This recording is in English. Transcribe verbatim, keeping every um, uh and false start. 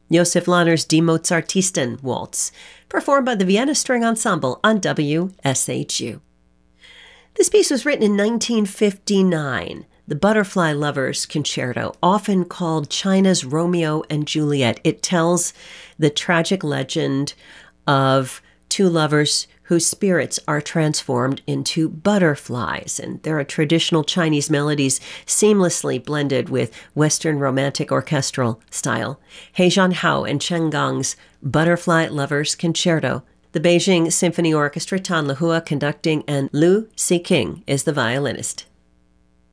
Josef Lahner's Die Mozartisten Waltz, performed by the Vienna String Ensemble on W S H U. This piece was written in nineteen fifty-nine. The Butterfly Lovers Concerto, often called China's Romeo and Juliet. It tells the tragic legend of two lovers whose spirits are transformed into butterflies. And there are traditional Chinese melodies seamlessly blended with Western romantic orchestral style. He Jianhao and Chen Gang's Butterfly Lovers Concerto. The Beijing Symphony Orchestra, Tan Lehua conducting, and Lu Siqing is the violinist.